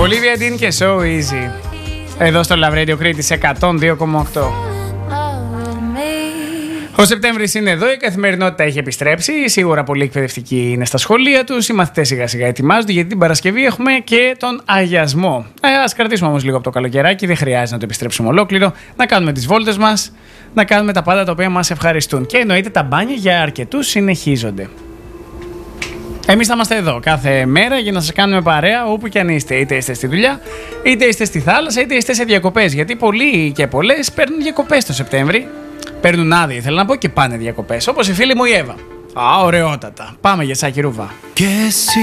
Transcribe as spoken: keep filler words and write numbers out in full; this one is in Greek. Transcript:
Olivia Dean και So Easy. Εδώ στο Love Radio Κρήτης εκατόν δύο κόμμα οκτώ. Ο Σεπτέμβρης είναι εδώ, η καθημερινότητα έχει επιστρέψει. Σίγουρα πολλοί εκπαιδευτικοί είναι στα σχολεία τους. Οι μαθητές σιγά σιγά ετοιμάζονται, γιατί την Παρασκευή έχουμε και τον αγιασμό. Ε, ας κρατήσουμε όμως λίγο από το καλοκαιράκι, δεν χρειάζεται να το επιστρέψουμε ολόκληρο. Να κάνουμε τις βόλτες μας, να κάνουμε τα πάντα τα οποία μας ευχαριστούν. Και εννοείται τα μπάνια για αρκετούς συνεχίζονται. Εμείς θα είμαστε εδώ κάθε μέρα για να σας κάνουμε παρέα όπου και αν είστε. Είτε είστε στη δουλειά, είτε είστε στη θάλασσα, είτε είστε σε διακοπές. Γιατί πολλοί και πολλές παίρνουν διακοπές το Σεπτέμβρη. Παίρνουν άδεια, θέλω να πω, και πάνε διακοπές. Όπως η φίλη μου η Εύα. Α, ωραιότατα. Πάμε για Σάκη Ρούβα. Και εσύ